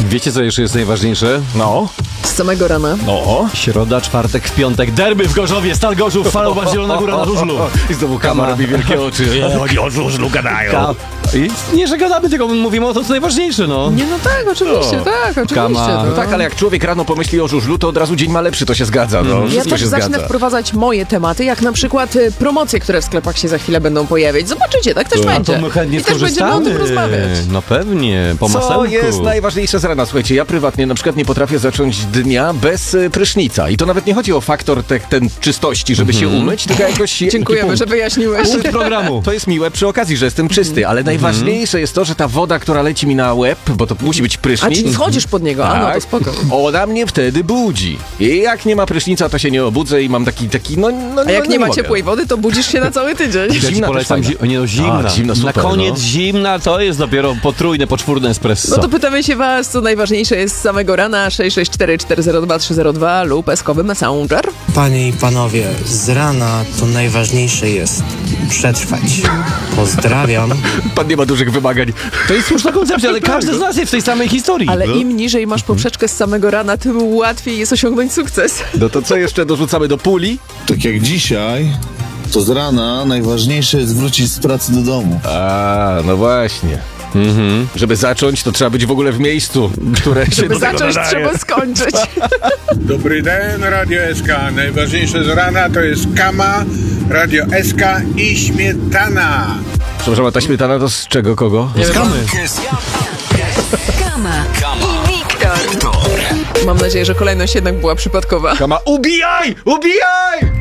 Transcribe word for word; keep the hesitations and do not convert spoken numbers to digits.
Wiecie, co jeszcze jest najważniejsze? No. Z samego rana. No. Środa, czwartek, w piątek. Derby w Gorzowie, Stal Gorzów, Falowa, Zielona Góra na żużlu. I znowu Kama robi wielkie oczy. Oni o żużlu gadają. Ka- I nie, że gadamy, tylko mówimy o to, co najważniejsze, no. Nie, no tak, oczywiście, No. tak, oczywiście. Kama. No. No tak, ale jak człowiek rano pomyśli o żużlu, to od razu dzień ma lepszy, to się zgadza. No. Ja Wszystko też się zacznę zgadza. wprowadzać moje tematy, jak na przykład y, promocje, które w sklepach się za chwilę będą pojawiać. Zobaczycie, tak też A będzie. to my chętnie I też będziemy o tym skorzystamy. rozmawiać. No pewnie, po Co masełku. jest najważniejsze z rana? Słuchajcie, ja prywatnie na przykład nie potrafię zacząć dnia bez y, prysznica. I to nawet nie chodzi o faktor te, ten czystości, żeby się umyć, tylko jakoś... Dziękujemy, punkt. że wyjaśniłeś. Punkt programu. To jest miłe przy okazji, że jestem czysty, ale najważniejsze jest to, że ta woda, która leci mi na łeb, bo to musi być A prysznic... czy schodzisz pod niego? A no, to spoko. Ona mnie wtedy budzi. I jak nie ma prysznica, to się nie obudzę i mam taki, taki no, no A jak no, nie ma mogę. ciepłej wody, to budzisz się na cały tydzień. Ja ci Zimna polecam, też zi- fajna. nie no, zimna. A, zimna, super, na koniec no. zimna to jest dopiero potrójne, poczwórne espresso. No to pytamy się was, co najważniejsze jest z samego rana. sześć sześć cztery cztery zero dwa trzy zero dwa lub eskowy messenger. Panie i panowie, z rana to najważniejsze jest przetrwać. Pozdrawiam. Pan nie ma dużych wymagań. To jest słuszna koncepcja, ale każdy z nas jest w tej samej historii. Ale No. im niżej masz poprzeczkę z samego rana, tym łatwiej jest osiągnąć sukces. No to co jeszcze dorzucamy do puli? Tak jak dzisiaj, to z rana najważniejsze jest wrócić z pracy do domu. A, no właśnie. Mhm. Żeby zacząć, to trzeba być w ogóle w miejscu, które się Żeby do tego zacząć, nadaje. trzeba skończyć. Dobry den, Radio S K. Najważniejsze z rana to jest Kama, Radio S K i śmietana. Przepraszam, a ta śmietana to z czego, kogo? Z kamy. Kama i Wiktor. Mam nadzieję, że kolejność jednak była przypadkowa. Kama, ubijaj! Ubijaj!